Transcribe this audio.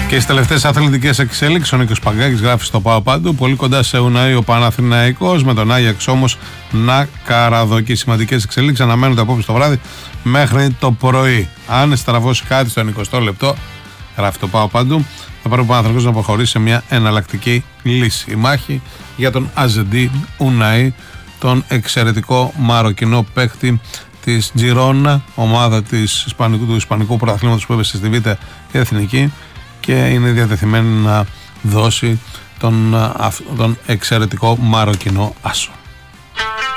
Και στις τελευταίες αθλητικές εξέλιξεις, ο Νίκος Παγκάκης γράφει στο Πάω Παντού. Πολύ κοντά σε Ουναή ο Παναθηναϊκός, με τον Άγιαξ όμως να καραδοκεί. Σημαντικές εξελίξεις αναμένονται απόψε το βράδυ μέχρι το πρωί. Αν στραβώσει κάτι στο 20 λεπτό, γράφει το Πάω Παντού, θα πρέπει ο Παναθηναϊκός να προχωρήσει σε μια εναλλακτική λύση. Η μάχη για τον Αζεντί Ουναή, τον εξαιρετικό μαροκινό παίκτη της Τζιρόνα, ομάδα του Ισπανικού πρωταθλήματος που έπεσε στη Β' Εθνική, και είναι διατεθειμένη να δώσει τον εξαιρετικό μαροκινό άσο.